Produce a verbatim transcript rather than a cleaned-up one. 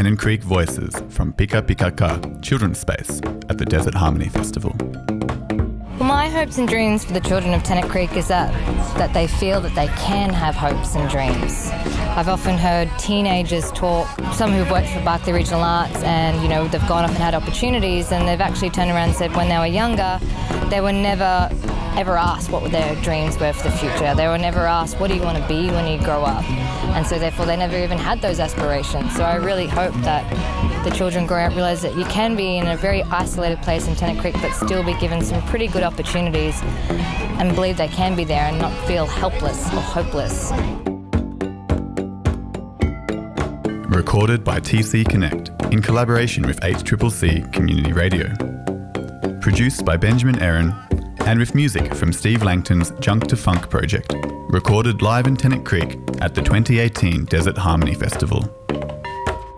Tennant Creek Voices from Pika Pika Ka Children's Space at the Desert Harmony Festival. Well, my hopes and dreams for the children of Tennant Creek is that, that they feel that they can have hopes and dreams. I've often heard teenagers talk, some who've worked for Barkly Regional Arts and, you know, they've gone off and had opportunities, and they've actually turned around and said when they were younger, they were never ever asked what their dreams were for the future. They were never asked, what do you want to be when you grow up? And so therefore they never even had those aspirations. So I really hope that the children grow up and realise that you can be in a very isolated place in Tennant Creek but still be given some pretty good opportunities and believe they can be there and not feel helpless or hopeless. Recorded by T C Connect in collaboration with H C C C Community Radio. Produced by Benjamin Aaron and with music from Steve Langton's Junk to Funk project. Recorded live in Tennant Creek at the twenty eighteen Desert Harmony Festival.